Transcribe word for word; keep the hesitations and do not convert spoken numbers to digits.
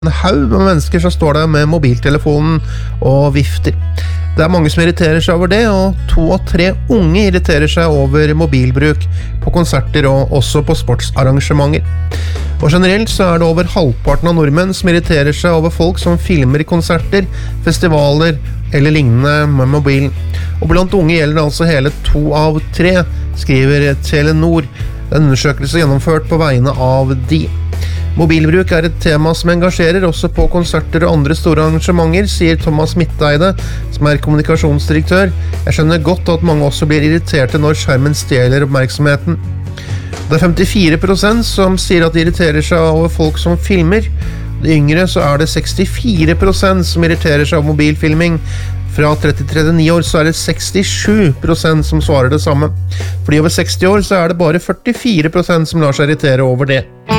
En haug med mennesker som står der med mobiltelefonen og vifter. Det er mange som irriterer seg over det, og to av tre unge irriterer seg over mobilbruk på konserter og også på sportsarrangementer. Og generelt så er det over halvparten av nordmenn som irriterer seg over folk som filmer i konserter, festivaler eller lignende med mobilen. Og blant unge gjelder det altså hele to av tre, skriver Telenor. En undersøkelse gjennomført på vegne av de. Mobilbruk er et tema som engasjerer også på konserter og andre store arrangementer, sier Thomas Midteide, som er kommunikasjonsdirektør. Jeg skjønner godt at mange også blir irriterte når skjermen stjeler oppmerksomheten. Det er femtifire prosent som sier at de irriterer seg over folk som filmer. De yngre så er det sekstifire prosent som irriterer seg over mobilfilming. Fra tretti til trettini år så er det sekstisju prosent som svarer det samme. For de over seksti år så er det bare førtifire prosent som lar seg irritere over det.